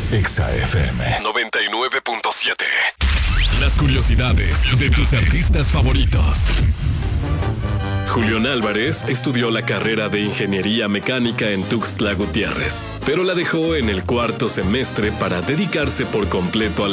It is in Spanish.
Exa FM 99.7. Las curiosidades de tus artistas favoritos. Julián Álvarez estudió la carrera de Ingeniería Mecánica en Tuxtla Gutiérrez, pero la dejó en el cuarto semestre para dedicarse por completo a